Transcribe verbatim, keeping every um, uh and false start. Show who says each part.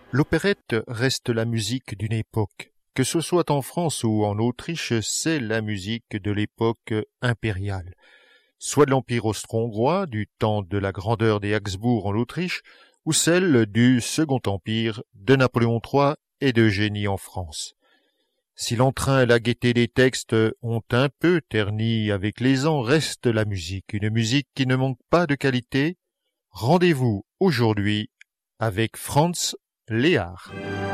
Speaker 1: L'opérette reste la musique d'une époque. Que ce soit en France ou en Autriche, c'est la musique de l'époque impériale. Soit de l'Empire austro-hongrois, du temps de la grandeur des Habsbourg en Autriche, ou celle du Second Empire, de Napoléon trois et d'Eugénie en France. Si l'entrain et la gaieté des textes ont un peu terni avec les ans, reste la musique, une musique qui ne manque pas de qualité. Rendez-vous aujourd'hui avec Franz Lehár.